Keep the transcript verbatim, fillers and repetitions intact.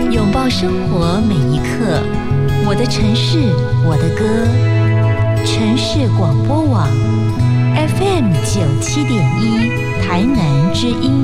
拥抱生活每一刻，我的城市，我的歌。城市广播网 F M 九七点一，台南之音。